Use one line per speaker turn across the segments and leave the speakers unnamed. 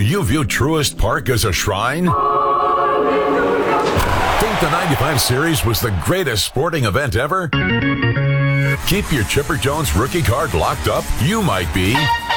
You view Truist Park as a shrine? Think the 95 Series was the greatest sporting event ever? Keep your Chipper Jones rookie card locked up? You might be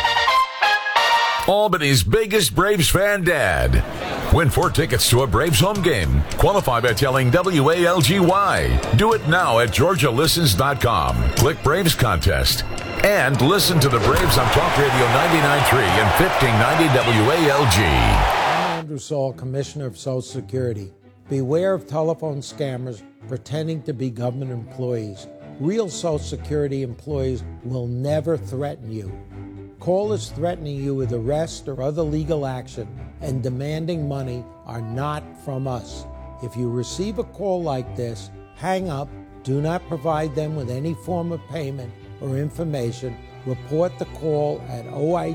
Albany's biggest Braves fan dad. Win 4 tickets to a Braves home game. Qualify by telling WALGY. Do it now at GeorgiaListens.com. Click Braves Contest. And listen to the Braves on Talk Radio 99.3 and 1590 WALG.
I'm Andrew Saul, Commissioner of Social Security. Beware of telephone scammers pretending to be government employees. Real Social Security employees will never threaten you. Callers threatening you with arrest or other legal action and demanding money are not from us. If you receive a call like this, hang up, do not provide them with any form of payment or information. Report the call at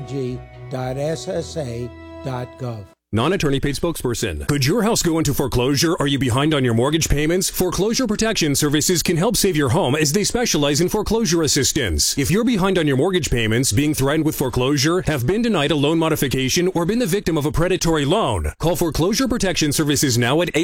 oig.ssa.gov.
Non-attorney paid spokesperson. Could your house go into foreclosure? Are you behind on your mortgage payments? Foreclosure Protection Services can help save your home as they specialize in foreclosure assistance. If you're behind on your mortgage payments, being threatened with foreclosure, have been denied a loan modification, or been the victim of a predatory loan, call Foreclosure Protection Services now at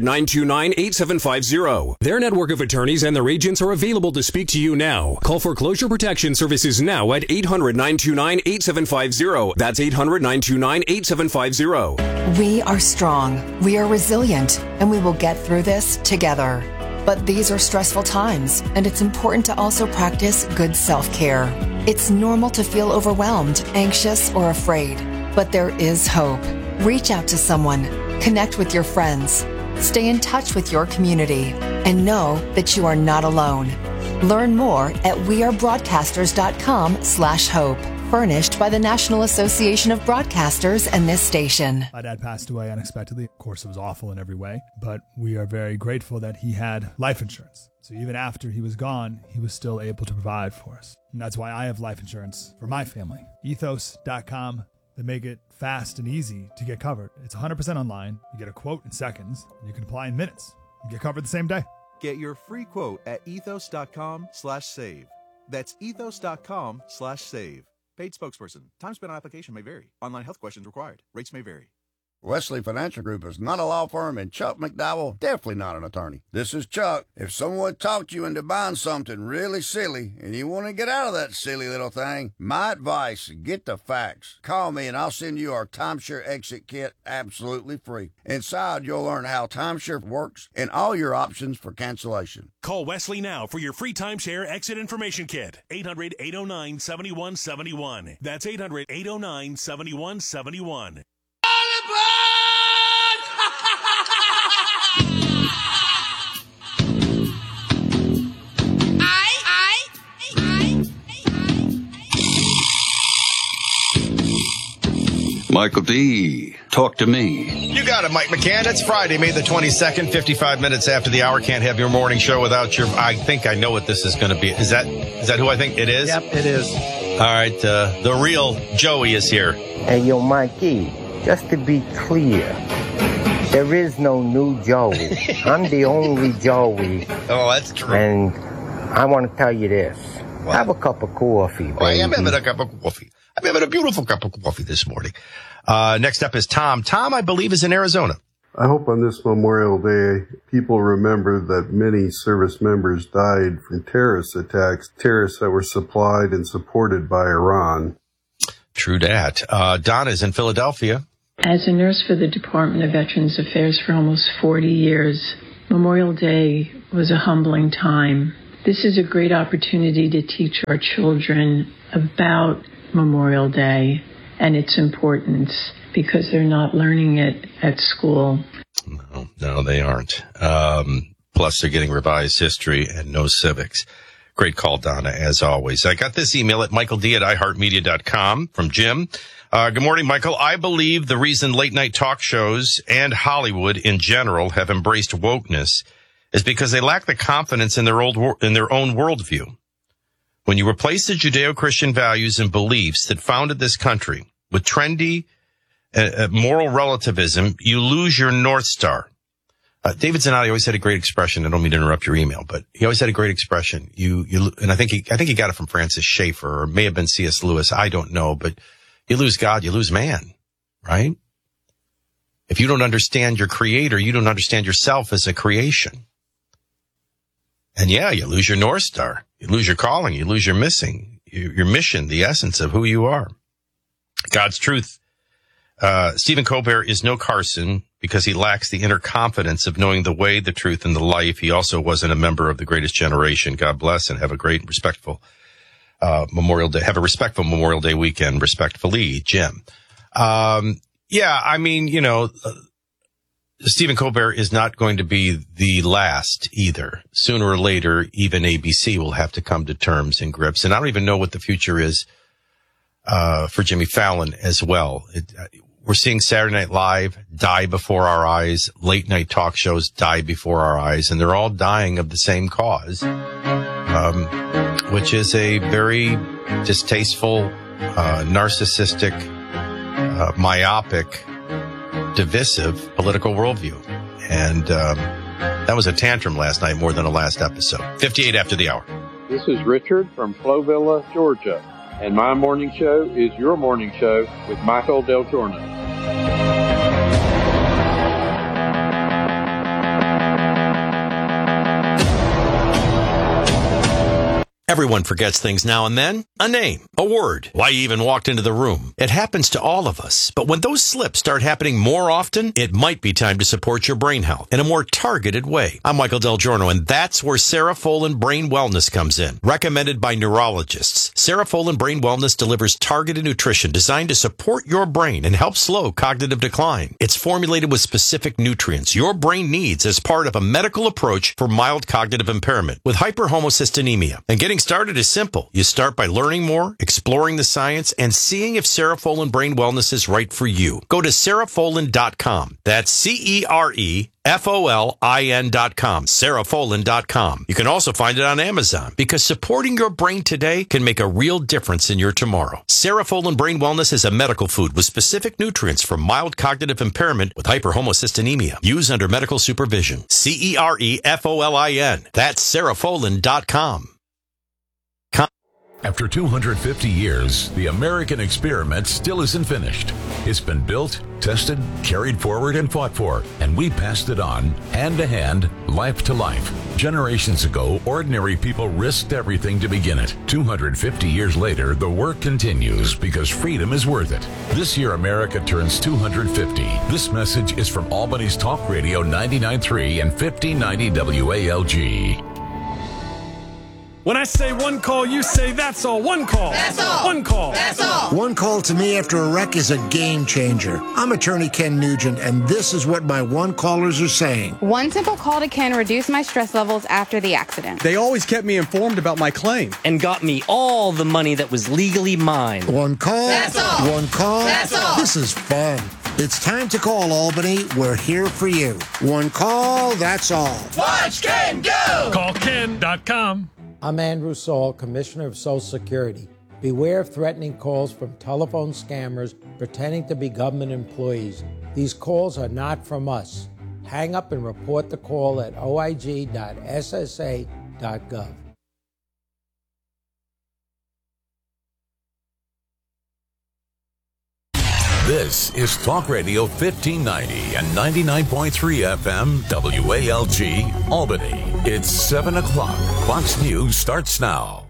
800-929-8750. Their network of attorneys and their agents are available to speak to you now. Call Foreclosure Protection Services now at 800-929-8750. That's 800-929-8750.
We are strong, we are resilient, and we will get through this together. But these are stressful times, and it's important to also practice good self-care. It's normal to feel overwhelmed, anxious, or afraid, but there is hope. Reach out to someone, connect with your friends, stay in touch with your community, and know that you are not alone. Learn more at wearebroadcasters.com/hope. Furnished by the National Association of Broadcasters and this station.
My dad passed away unexpectedly. Of course, it was awful in every way, but we are very grateful that he had life insurance. So even after he was gone, he was still able to provide for us. And that's why I have life insurance for my family. Ethos.com. They make it fast and easy to get covered. It's 100% online. You get a quote in seconds. And you can apply in minutes. You get covered the same day.
Get your free quote at ethos.com/save. That's ethos.com/save. Paid spokesperson. Time spent on application may vary. Online health questions required. Rates may vary.
Wesley Financial Group is not a law firm, and Chuck McDowell definitely not an attorney. This is Chuck. If someone talked you into buying something really silly and you want to get out of that silly little thing, my advice, get the facts. Call me and I'll send you our timeshare exit kit absolutely free. Inside, you'll learn how timeshare works and all your options for cancellation.
Call Wesley now for your free timeshare exit information kit. 800-809-7171. That's 800-809-7171.
Michael D., talk to me.
You got it, Mike McCann. It's Friday, May the 22nd, 55 minutes after the hour. Can't have your morning show without your... I think I know what this is going to be. Is that who I think it is?
Yep, it is.
All right, the real Joey is here.
Hey, yo, Mikey, just to be clear, there is no new Joey. I'm the only Joey.
Oh, that's true.
And I want to tell you this. What? Have a cup of coffee, baby.
Oh, I am having a cup of coffee. I'm having a beautiful cup of coffee this morning. Next up is Tom. Tom, I believe, is in Arizona.
I hope on this Memorial Day, people remember that many service members died from terrorist attacks, terrorists that were supplied and supported by Iran.
True that. Donna is in Philadelphia.
As a nurse for the Department of Veterans Affairs for almost 40 years, Memorial Day was a humbling time. This is a great opportunity to teach our children about Memorial Day and its importance because they're not learning it at school.
No, they aren't. Plus, they're getting revised history and no civics. Great call, Donna, as always. I got this email at michaeld@iheartmedia.com from Jim. Good morning, Michael. I believe the reason late-night talk shows and Hollywood in general have embraced wokeness is because they lack the confidence in their own worldview. When you replace the Judeo-Christian values and beliefs that founded this country with trendy moral relativism, you lose your North Star. David Zanotti always had a great expression. I don't mean to interrupt your email, but he always had a great expression. And I think he got it from Francis Schaeffer, or it may have been C.S. Lewis. I don't know, but you lose God, you lose man, right? If you don't understand your creator, you don't understand yourself as a creation. And yeah, you lose your North Star. You lose your calling. You lose your your mission, the essence of who you are. God's truth. Stephen Colbert is no Carson because he lacks the inner confidence of knowing the way, the truth, and the life. He also wasn't a member of the greatest generation. God bless and have a great, respectful Memorial Day. Have a respectful Memorial Day weekend. Respectfully, Jim. Yeah, I mean, you know, Stephen Colbert is not going to be the last either. Sooner or later, even ABC will have to come to terms and grips. And I don't even know what the future is for Jimmy Fallon as well. We're seeing Saturday Night Live die before our eyes. Late night talk shows die before our eyes. And they're all dying of the same cause, which is a very distasteful, narcissistic, myopic, divisive political worldview. And that was a tantrum last night more than the last episode. 58 after the hour.
This is Richard from Flovilla, Georgia. And my morning show is your morning show with Michael Del Giorno.
Everyone forgets things now and then. A name, a word, why you even walked into the room. It happens to all of us. But when those slips start happening more often, it might be time to support your brain health in a more targeted way. I'm Michael Del Giorno, and that's where Cerefolin Brain Wellness comes in. Recommended by neurologists, Cerefolin Brain Wellness delivers targeted nutrition designed to support your brain and help slow cognitive decline. It's formulated with specific nutrients your brain needs as part of a medical approach for mild cognitive impairment with hyperhomocystinemia. And getting started is simple. You start by learning more, exploring the science, and seeing if Cerefolin Brain Wellness is right for you. Go to Cerefolin.com. That's Cerefolin.com. Cerefolin.com. You can also find it on Amazon because supporting your brain today can make a real difference in your tomorrow. Cerefolin Brain Wellness is a medical food with specific nutrients for mild cognitive impairment with hyperhomocystinemia. Use under medical supervision. Cerefolin. That's Cerefolin.com.
After 250 years, the American experiment still isn't finished. It's been built, tested, carried forward, and fought for, and we passed it on, hand to hand, life to life. Generations ago, ordinary people risked everything to begin it. 250 years later, the work continues because freedom is worth it. This year, America turns 250. This message is from Albany's Talk Radio 99.3 and 1590 WALG.
When I say one call, you say that's all. One call.
That's all.
One call.
That's all.
One call to me after a wreck is a game changer. I'm attorney Ken Nugent, and this is what my one callers are saying.
One simple call to Ken reduced my stress levels after the accident.
They always kept me informed about my claim.
And got me all the money that was legally mine.
One call.
That's all.
One call.
That's all.
This is fun. It's time to call Albany. We're here for you. One call, that's all.
Watch Ken go!
CallKen.com.
I'm Andrew Saul, Commissioner of Social Security. Beware of threatening calls from telephone scammers pretending to be government employees. These calls are not from us. Hang up and report the call at oig.ssa.gov.
This is Talk Radio 1590 and 99.3 FM WALG, Albany. It's 7 o'clock. Fox News starts now.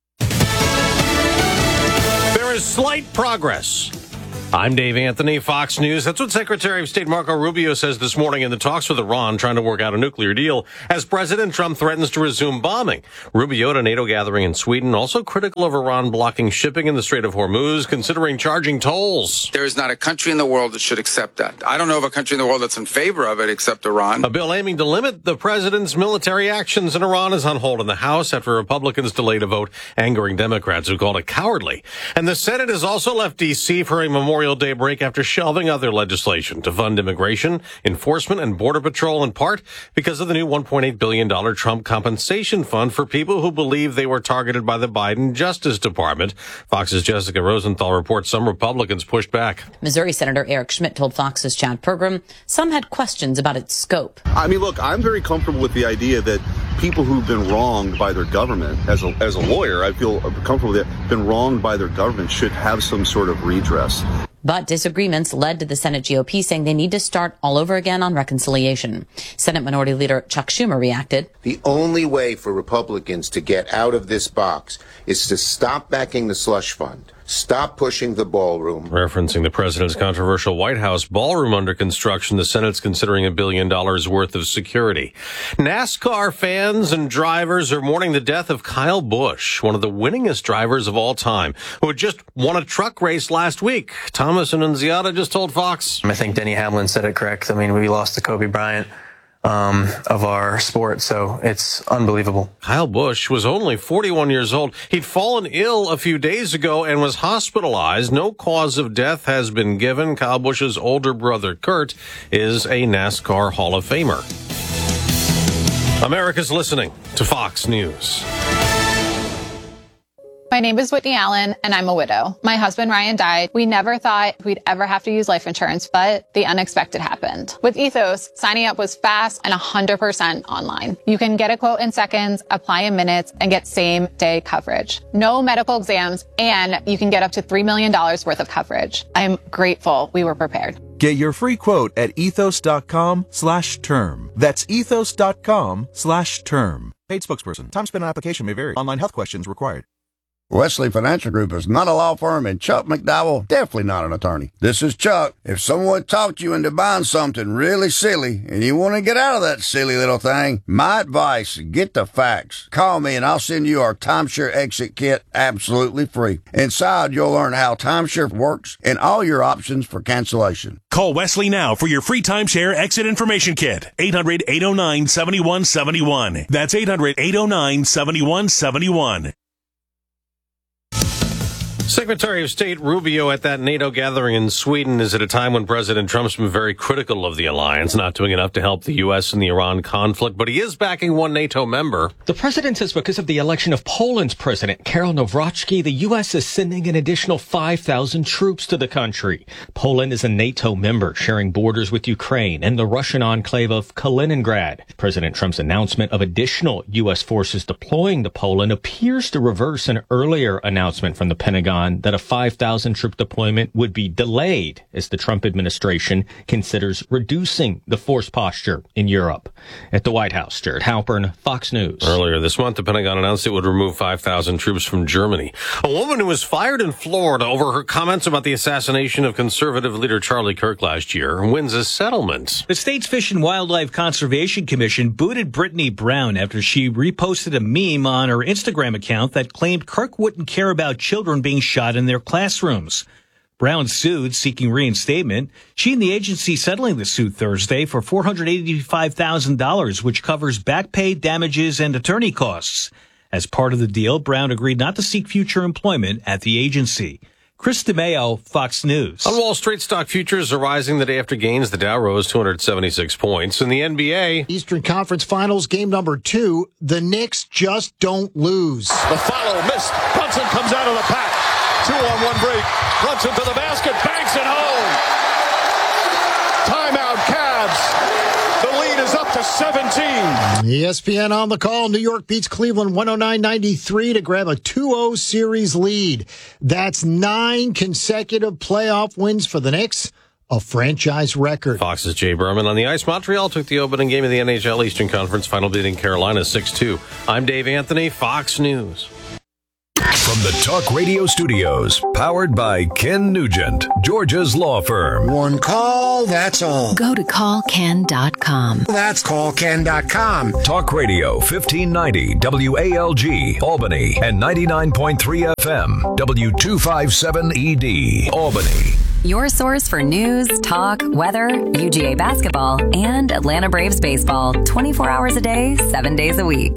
There is slight progress. I'm Dave Anthony, Fox News. That's what Secretary of State Marco Rubio says this morning in the talks with Iran trying to work out a nuclear deal as President Trump threatens to resume bombing. Rubio at a NATO gathering in Sweden also critical of Iran blocking shipping in the Strait of Hormuz, considering charging tolls.
There is not a country in the world that should accept that. I don't know of a country in the world that's in favor of it except Iran.
A bill aiming to limit the president's military actions in Iran is on hold in the House after Republicans delayed a vote, angering Democrats who called it cowardly. And the Senate has also left D.C. for a Memorial Day break after shelving other legislation to fund immigration, enforcement, and Border Patrol in part because of the new $1.8 billion Trump compensation fund for people who believe they were targeted by the Biden Justice Department. Fox's Jessica Rosenthal reports some Republicans pushed back.
Missouri Senator Eric Schmidt told Fox's Chad Pergram some had questions about its scope.
I mean, look, I'm very comfortable with the idea that people who've been wronged by their government, as a lawyer, I feel comfortable that been wronged by their government should have some sort of redress.
But disagreements led to the Senate GOP saying they need to start all over again on reconciliation. Senate Minority Leader Chuck Schumer reacted.
The only way for Republicans to get out of this box is to stop backing the slush fund. Stop pushing the ballroom.
Referencing the president's controversial White House ballroom under construction, the Senate's considering $1 billion worth of security. NASCAR fans and drivers are mourning the death of Kyle Busch, one of the winningest drivers of all time, who had just won a truck race last week. Thomas Annunziata just told Fox.
I think Denny Hamlin said it correct. I mean, we lost to Kobe Bryant of our sport, so it's unbelievable.
Kyle Busch was only 41 years old. He'd fallen ill a few days ago and was hospitalized. No cause of death has been given. Kyle Busch's older brother, Kurt, is a NASCAR Hall of Famer. America's listening to Fox News.
My name is Whitney Allen, and I'm a widow. My husband, Ryan, died. We never thought we'd ever have to use life insurance, but the unexpected happened. With Ethos, signing up was fast and 100% online. You can get a quote in seconds, apply in minutes, and get same-day coverage. No medical exams, and you can get up to $3 million worth of coverage. I'm grateful we were prepared.
Get your free quote at ethos.com/term. That's ethos.com/term. Paid spokesperson. Time spent on application may vary. Online health questions required.
Wesley Financial Group is not a law firm, and Chuck McDowell definitely not an attorney. This is Chuck. If someone talked you into buying something really silly and you want to get out of that silly little thing, my advice, get the facts. Call me and I'll send you our timeshare exit kit absolutely free. Inside, you'll learn how timeshare works and all your options for cancellation.
Call Wesley now for your free timeshare exit information kit. 800-809-7171. That's 800-809-7171.
Secretary of State Rubio at that NATO gathering in Sweden is at a time when President Trump's been very critical of the alliance, not doing enough to help the U.S. in the Iran conflict, but he is backing one NATO member.
The president says because of the election of Poland's president, Karol Nawrocki, the U.S. is sending an additional 5,000 troops to the country. Poland is a NATO member sharing borders with Ukraine and the Russian enclave of Kaliningrad. President Trump's announcement of additional U.S. forces deploying to Poland appears to reverse an earlier announcement from the Pentagon that a 5,000 troop deployment would be delayed as the Trump administration considers reducing the force posture in Europe. At the White House, Jared Halpern, Fox News.
Earlier this month, the Pentagon announced it would remove 5,000 troops from Germany. A woman who was fired in Florida over her comments about the assassination of conservative leader Charlie Kirk last year wins a settlement.
The state's Fish and Wildlife Conservation Commission booted Brittany Brown after she reposted a meme on her Instagram account that claimed Kirk wouldn't care about children being shot in their classrooms. Brown sued, seeking reinstatement. She and the agency settling the suit Thursday for $485,000, which covers back pay, damages, and attorney costs. As part of the deal, Brown agreed not to seek future employment at the agency. Chris DeMeo, Fox News.
On Wall Street, stock futures are rising the day after gains. The Dow rose 276 points. In the NBA,
Eastern Conference Finals, game number 2. The Knicks just don't lose.
The follow, miss. Brunson comes out of the pack. 2-on-1 break. Brunson to the basket. Banks it home. Timeout, Cavs. The lead is up to 17.
ESPN on the call. New York beats Cleveland 109-93 to grab a 2-0 series lead. That's 9 consecutive playoff wins for the Knicks, a franchise record.
Fox's Jay Berman on the ice. Montreal took the opening game of the NHL Eastern Conference Final, beating Carolina 6-2. I'm Dave Anthony, Fox News.
From the Talk Radio Studios, powered by Ken Nugent, Georgia's law firm.
One call, that's all.
Go to callken.com.
That's callken.com.
Talk Radio 1590 WALG, Albany, and 99.3 FM, W257ED, Albany.
Your source for news, talk, weather, UGA basketball, and Atlanta Braves baseball. 24 hours a day, 7 days a week.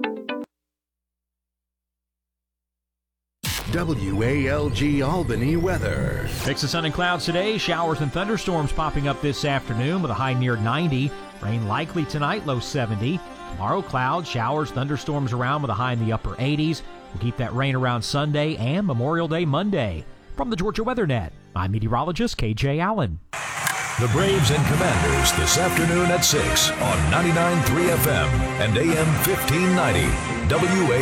WALG Albany weather.
Mix of sun and clouds today. Showers and thunderstorms popping up this afternoon with a high near 90. Rain likely tonight, low 70. Tomorrow, clouds, showers, thunderstorms around with a high in the upper 80s. We'll keep that rain around Sunday and Memorial Day Monday. From the Georgia Weather Net, I'm meteorologist KJ Allen.
The Braves and Commanders this afternoon at 6 on 99.3 FM and AM 1590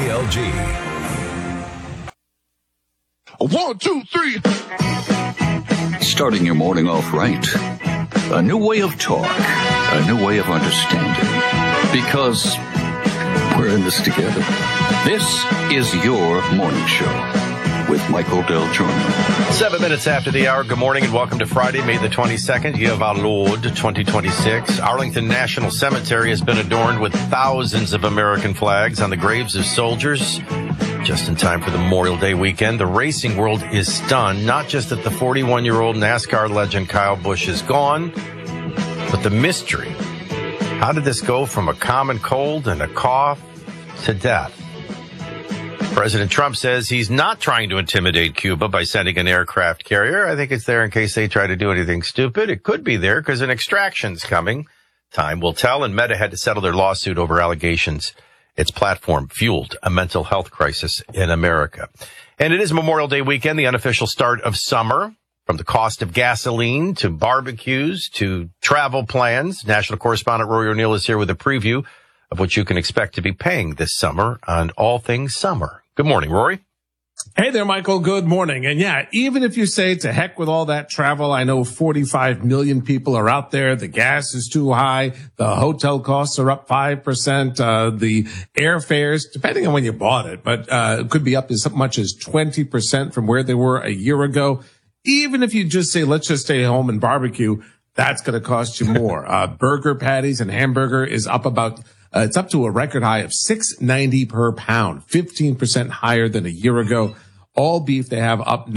WALG.
1, 2, 3.
Starting your morning off right. A new way of talk. A new way of understanding. Because we're in this together. This is your morning show with Michael Del Giorno.
7 minutes after the hour. Good morning and welcome to Friday, May the 22nd, year of our Lord, 2026. Arlington National Cemetery has been adorned with thousands of American flags on the graves of soldiers. Just in time for the Memorial Day weekend, the racing world is stunned, not just that the 41-year-old NASCAR legend Kyle Busch is gone, but the mystery. How did this go from a common cold and a cough to death? President Trump says he's not trying to intimidate Cuba by sending an aircraft carrier. I think it's there in case they try to do anything stupid. It could be there because an extraction's coming. Time will tell, and Meta had to settle their lawsuit over allegations its platform fueled a mental health crisis in America. And it is Memorial Day weekend, the unofficial start of summer. From the cost of gasoline to barbecues to travel plans, national correspondent Rory O'Neill is here with a preview of what you can expect to be paying this summer on all things summer. Good morning, Rory.
Hey there, Michael. Good morning. And yeah, even if you say to heck with all that travel, I know 45 million people are out there. The gas is too high. The hotel costs are up 5%. The airfares, depending on when you bought it, but could be up as much as 20% from where they were a year ago. Even if you just say, let's just stay home and barbecue, that's going to cost you more. Burger patties and hamburger is up about it's up to a record high of $6.90 per pound, 15% higher than a year ago. All beef they have up to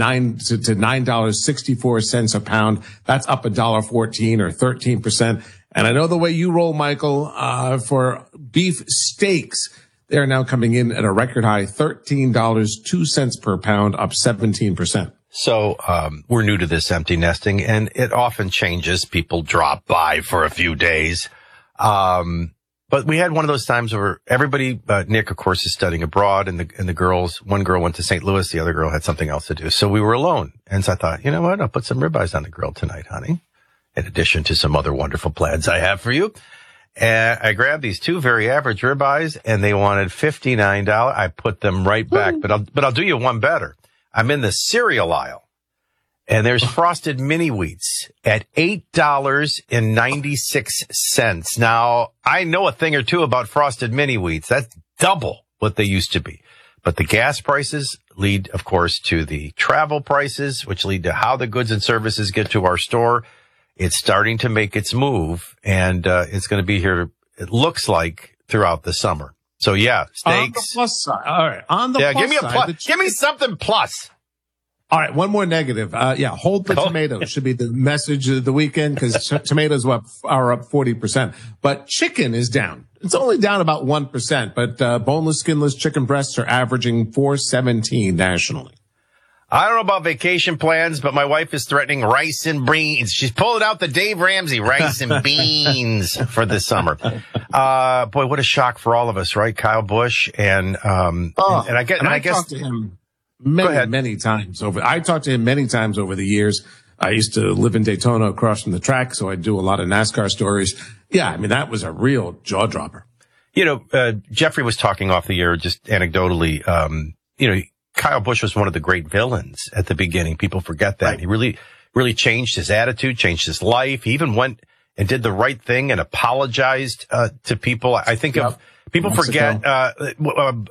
$9.64 a pound. That's up $1.14 or 13%. And I know the way you roll, Michael, for beef steaks, they're now coming in at a record high $13.02 per pound, up 17%.
So we're new to this empty nesting, and it often changes. People drop by for a few days. But we had one of those times where everybody, Nick, of course, is studying abroad, and the girls, one girl went to St. Louis, the other girl had something else to do. So we were alone. And so I thought, you know what? I'll put some ribeyes on the grill tonight, honey, in addition to some other wonderful plans I have for you. And I grabbed these two very average ribeyes, and they wanted $59. I put them right back. But I'll do you one better. I'm in the cereal aisle, and there's Frosted Mini Wheats at $8.96. Now, I know a thing or two about Frosted Mini Wheats. That's double what they used to be. But the gas prices lead, of course, to the travel prices, which lead to how the goods and services get to our store. It's starting to make its move, and it's going to be here, it looks like, throughout the summer. So, yeah, steaks.
On the plus side. All right. On the plus
give me a
side.
plus. Give me something plus.
All right. One more negative. Hold the tomatoes should be the message of the weekend because tomatoes are up 40%. But chicken is down. It's only down about 1%, but boneless, skinless chicken breasts are averaging $4.17 nationally.
I don't know about vacation plans, but my wife is threatening rice and beans. She's pulling out the Dave Ramsey rice and beans for this summer. Boy, what a shock for all of us, right? Kyle Busch and I guess
talked to him many times over. I talked to him many times over the years. I used to live in Daytona across from the track, so I do a lot of NASCAR stories. Yeah, I mean, that was a real jaw dropper.
You know, Jeffrey was talking off the air just anecdotally. Kyle Busch was one of the great villains at the beginning. People forget that. Right. He really changed his attitude, changed his life. He even went and did the right thing and apologized to people. I think of people forget Darrell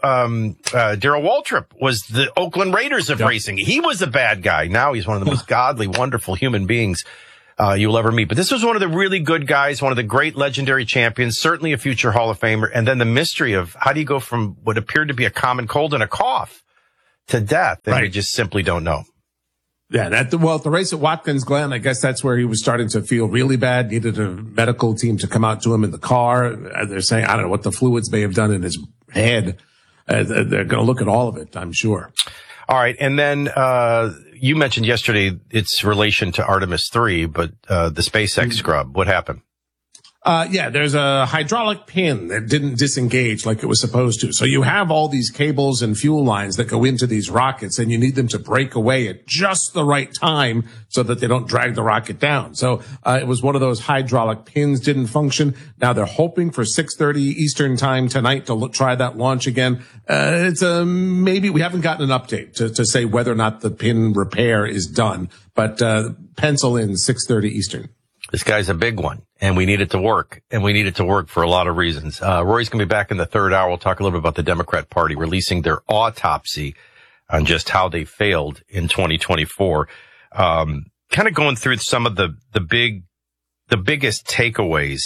Waltrip was the Oakland Raiders of racing. He was a bad guy. Now he's one of the most godly, wonderful human beings you'll ever meet. But this was one of the really good guys, one of the great legendary champions, certainly a future Hall of Famer. And then the mystery of how do you go from what appeared to be a common cold and a cough to death, and we just simply don't know.
Yeah, at the race at Watkins Glen, I guess that's where he was starting to feel really bad. Needed a medical team to come out to him in the car. They're saying, I don't know what the fluids may have done in his head. They're going to look at all of it, I'm sure.
All right. And then, you mentioned yesterday its relation to Artemis 3, but, the SpaceX scrub, what happened?
There's a hydraulic pin that didn't disengage like it was supposed to. So you have all these cables and fuel lines that go into these rockets, and you need them to break away at just the right time so that they don't drag the rocket down. So it was one of those hydraulic pins didn't function. Now they're hoping for 6:30 Eastern time tonight to try that launch again. It's maybe we haven't gotten an update to say whether or not the pin repair is done, but pencil in 6:30 Eastern.
This guy's a big one, and we need it to work, and we need it to work for a lot of reasons. Rory's going to be back in the third hour. We'll talk a little bit about the Democrat Party releasing their autopsy on just how they failed in 2024. Kind of going through some of the biggest takeaways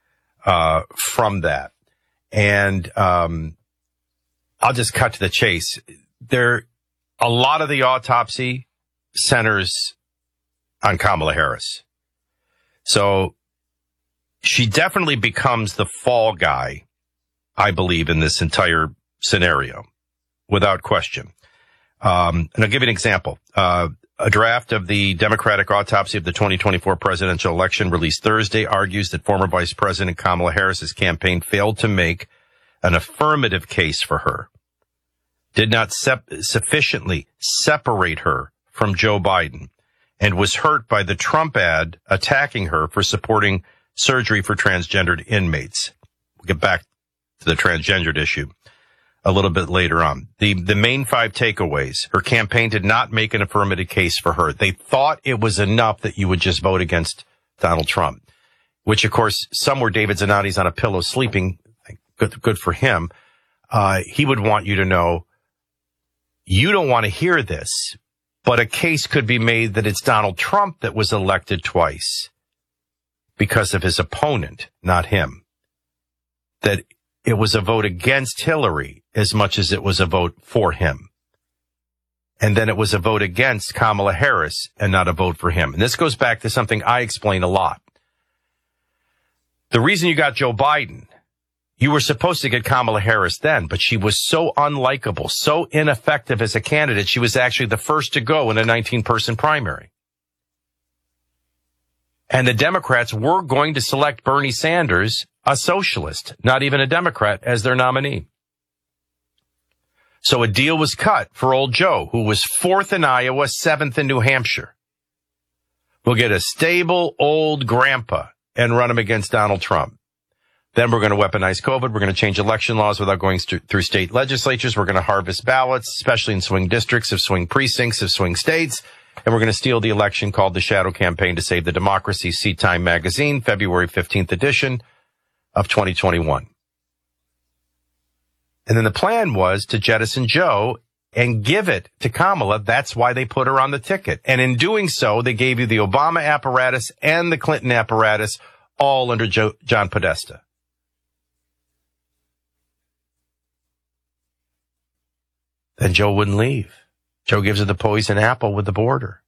from that. And I'll just cut to the chase. A lot of the autopsy centers on Kamala Harris. So she definitely becomes the fall guy, I believe, in this entire scenario, without question. And I'll give you an example. A draft of the Democratic autopsy of the 2024 presidential election released Thursday argues that former Vice President Kamala Harris's campaign failed to make an affirmative case for her, did not sufficiently separate her from Joe Biden, and was hurt by the Trump ad attacking her for supporting surgery for transgendered inmates. We'll get back to the transgendered issue a little bit later on. The main 5 takeaways. Her campaign did not make an affirmative case for her. They thought it was enough that you would just vote against Donald Trump, which, of course, somewhere David Zanotti's on a pillow sleeping. Good for him. He would want you to know you don't want to hear this, but a case could be made that it's Donald Trump that was elected twice because of his opponent, not him. That it was a vote against Hillary as much as it was a vote for him. And then it was a vote against Kamala Harris and not a vote for him. And this goes back to something I explain a lot. The reason you got Joe Biden, you were supposed to get Kamala Harris then, but she was so unlikable, so ineffective as a candidate, she was actually the first to go in a 19-person primary. And the Democrats were going to select Bernie Sanders, a socialist, not even a Democrat, as their nominee. So a deal was cut for old Joe, who was 4th in Iowa, 7th in New Hampshire. We'll get a stable old grandpa and run him against Donald Trump. Then we're going to weaponize COVID. We're going to change election laws without going through state legislatures. We're going to harvest ballots, especially in swing districts, of swing precincts, of swing states. And we're going to steal the election called the Shadow Campaign to Save the Democracy, Seat Time Magazine, February 15th edition of 2021. And then the plan was to jettison Joe and give it to Kamala. That's why they put her on the ticket. And in doing so, they gave you the Obama apparatus and the Clinton apparatus all under John Podesta. Then Joe wouldn't leave. Joe gives her the poison apple with the border.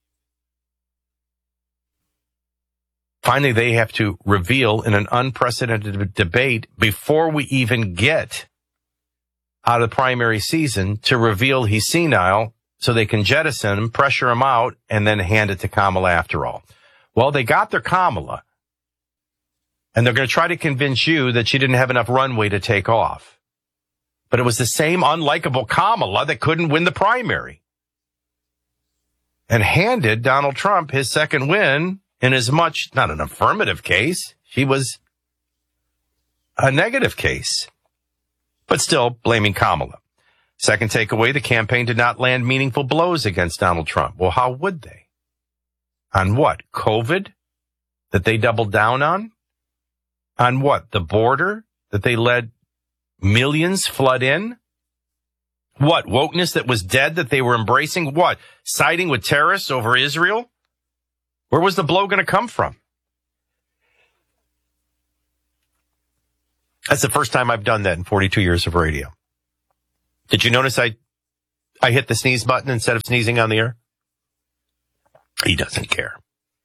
Finally, they have to reveal in an unprecedented debate before we even get out of the primary season to reveal he's senile so they can jettison him, pressure him out, and then hand it to Kamala after all. Well, they got their Kamala, and they're going to try to convince you that she didn't have enough runway to take off. But it was the same unlikable Kamala that couldn't win the primary and handed Donald Trump his second win in as much, not an affirmative case, she was a negative case, but still blaming Kamala. Second takeaway, the campaign did not land meaningful blows against Donald Trump. Well, how would they? On what? COVID that they doubled down on? On what? The border that they let millions flood in? What? Wokeness that was dead that they were embracing? What? Siding with terrorists over Israel? Where was the blow going to come from? That's the first time I've done that in 42 years of radio. Did you notice I hit the sneeze button instead of sneezing on the air? He doesn't care.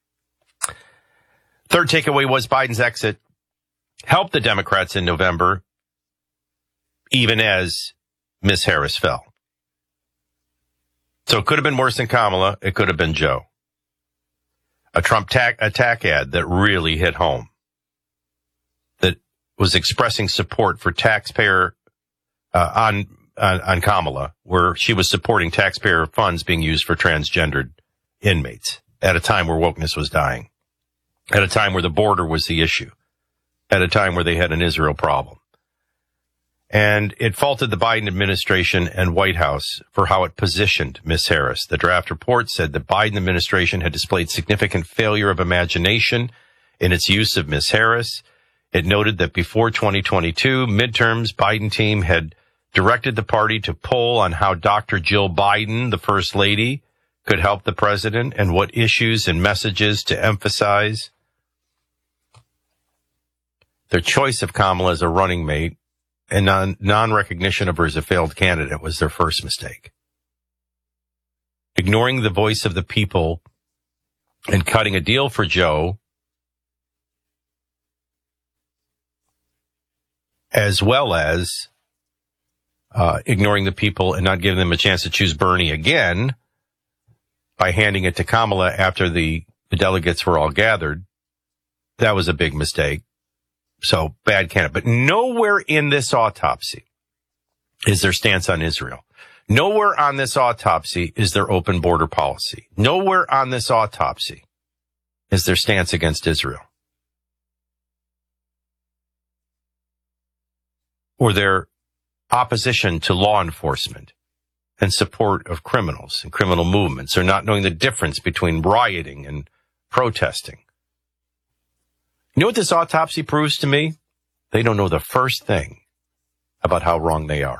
Third takeaway was Biden's exit helped the Democrats in November, even as Miss Harris fell. So it could have been worse than Kamala. It could have been Joe. A Trump attack ad that really hit home. was expressing support for taxpayer on Kamala, where she was supporting taxpayer funds being used for transgendered inmates at a time where wokeness was dying, at a time where the border was the issue, at a time where they had an Israel problem. And it faulted the Biden administration and White House for how it positioned Ms. Harris. The draft report said the Biden administration had displayed significant failure of imagination in its use of Ms. Harris. It noted that before 2022 midterms, Biden team had directed the party to poll on how Dr. Jill Biden, the First Lady, could help the president and what issues and messages to emphasize. Their choice of Kamala as a running mate and non-recognition of her as a failed candidate was their first mistake. Ignoring the voice of the people and cutting a deal for Joe, as well as ignoring the people and not giving them a chance to choose Bernie again by handing it to Kamala after the delegates were all gathered, that was a big mistake. So, bad candidate. But nowhere in this autopsy is their stance on Israel. Nowhere on this autopsy is their open border policy. Nowhere on this autopsy is their stance against Israel, or their opposition to law enforcement and support of criminals and criminal movements, or not knowing the difference between rioting and protesting. You know what this autopsy proves to me? They don't know the first thing about how wrong they are.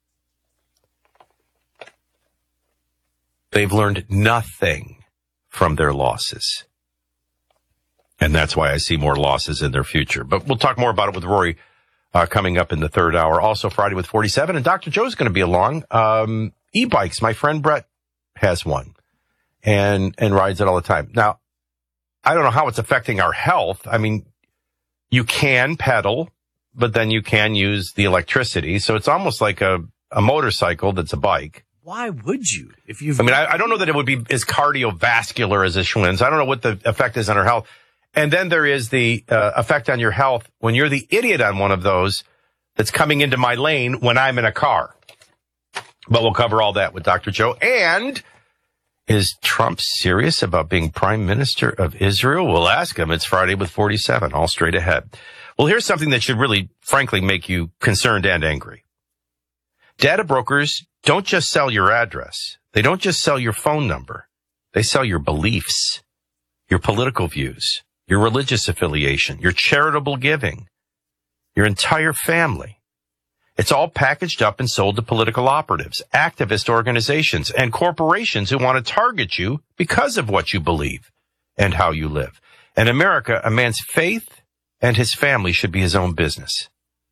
They've learned nothing from their losses. And that's why I see more losses in their future. But we'll talk more about it with Rory coming up in the third hour. Also Friday with 47. And Dr. Joe's going to be along. E-bikes. My friend Brett has one and rides it all the time. Now, I don't know how it's affecting our health. I mean, you can pedal, but then you can use the electricity. So it's almost like a motorcycle that's a bike.
Why would you?
I don't know that it would be as cardiovascular as a Schwinn's. I don't know what the effect is on our health. And then there is the effect on your health when you're the idiot on one of those that's coming into my lane when I'm in a car. But we'll cover all that with Dr. Joe. And is Trump serious about being prime minister of Israel? We'll ask him. It's Friday with 47, all straight ahead. Well, here's something that should really, frankly, make you concerned and angry. Data brokers don't just sell your address. They don't just sell your phone number. They sell your beliefs, your political views, your religious affiliation, your charitable giving, your entire family. It's all packaged up and sold to political operatives, activist organizations, and corporations who want to target you because of what you believe and how you live. In America, a man's faith and his family should be his own business,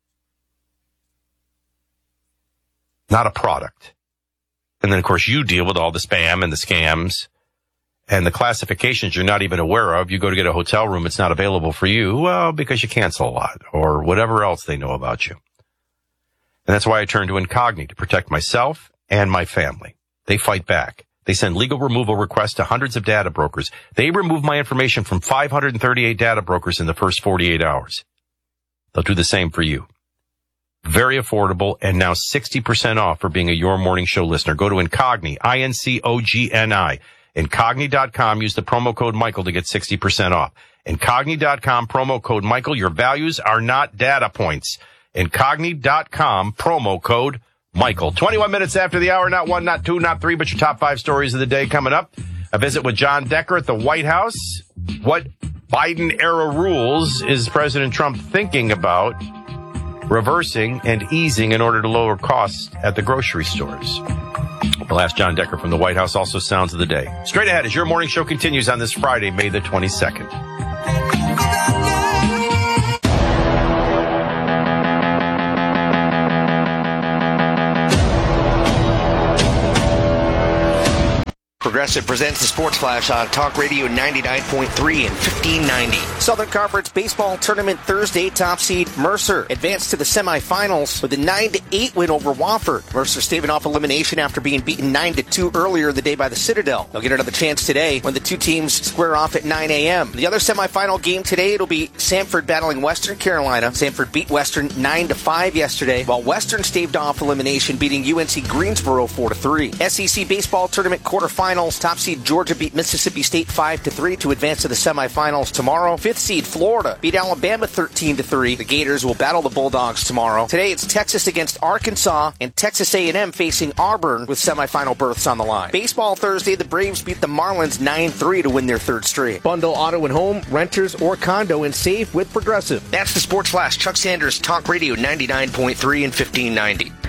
not a product. And then, of course, you deal with all the spam and the scams and the classifications you're not even aware of. You go to get a hotel room, it's not available for you, well, because you cancel a lot or whatever else they know about you. And that's why I turn to Incogni to protect myself and my family. They fight back. They send legal removal requests to hundreds of data brokers. They remove my information from 538 data brokers in the first 48 hours. They'll do the same for you. Very affordable, and now 60% off for being a Your Morning Show listener. Go to Incogni, Incogni, Incogni.com. Use the promo code Michael to get 60% off. Incogni.com, promo code Michael. Your values are not data points. Incogni.com, promo code Michael. 21 minutes after the hour, not one, not two, not three, but your top 5 stories of the day coming up. A visit with John Decker at the White House. What Biden-era rules is President Trump thinking about reversing and easing in order to lower costs at the grocery stores? We'll ask John Decker from the White House. Also, sounds of the day. Straight ahead as Your Morning Show continues on this Friday, May the 22nd.
Progressive presents the Sports Flash on Talk Radio 99.3 and 1590. Southern Conference Baseball Tournament Thursday. Top seed Mercer advanced to the semifinals with a 9-8 win over Wofford. Mercer staving off elimination after being beaten 9-2 earlier in the day by the Citadel. They'll get another chance today when the two teams square off at 9 a.m. The other semifinal game today, it'll be Samford battling Western Carolina. Samford beat Western 9-5 yesterday, while Western staved off elimination, beating UNC Greensboro 4-3. SEC Baseball Tournament quarterfinals. Top seed Georgia beat Mississippi State 5-3 to advance to the semifinals tomorrow. 5th seed Florida beat Alabama 13-3. The Gators will battle the Bulldogs tomorrow. Today it's Texas against Arkansas and Texas A&M facing Auburn with semifinal berths on the line. Baseball Thursday, the Braves beat the Marlins 9-3 to win their third straight. Bundle auto and home, renters, or condo and save with Progressive. That's the Sports Flash. Chuck Sanders, Talk Radio 99.3 and 1590.